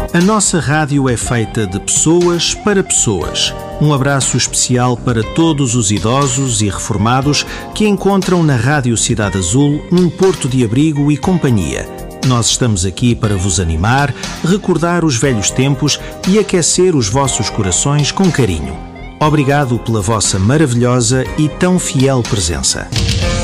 A nossa rádio é feita de pessoas para pessoas. Um abraço especial para todos os idosos e reformados que encontram na Rádio Cidade Azul um porto de abrigo e companhia. Nós estamos aqui para vos animar, recordar os velhos tempos e aquecer os vossos corações com carinho. Obrigado pela vossa maravilhosa e tão fiel presença.